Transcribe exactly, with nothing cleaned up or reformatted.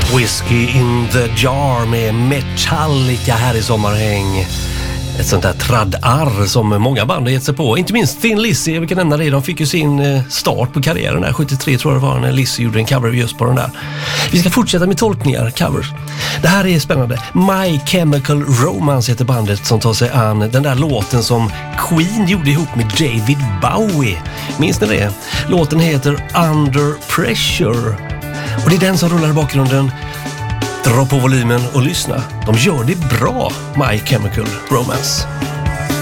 Whiskey in the Jar med Metallica här i sommarhäng. Ett sånt där tradarr som många band har gett sig på. Inte minst Thin Lizzy, vi kan nämna det. De fick ju sin start på karriären där, sjuttiotre tror jag det var, när Lizzy gjorde en cover just på den där. Vi ska fortsätta med tolkningar, covers. Det här är spännande. My Chemical Romance heter bandet som tar sig an den där låten som Queen gjorde ihop med David Bowie. Minns ni det? Låten heter Under Pressure. Och det är den som rullar i bakgrunden. Dra på volymen och lyssna. De gör det bra, My Chemical Romance.